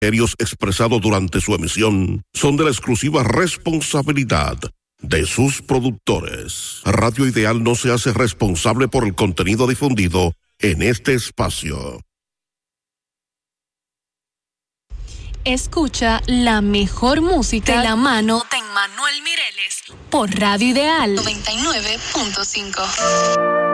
criterios expresados durante su emisión son de la exclusiva responsabilidad de sus productores. Radio Ideal no se hace responsable por el contenido difundido en este espacio. Escucha la mejor música de la mano de Emmanuel Mireles por Radio Ideal 99.5.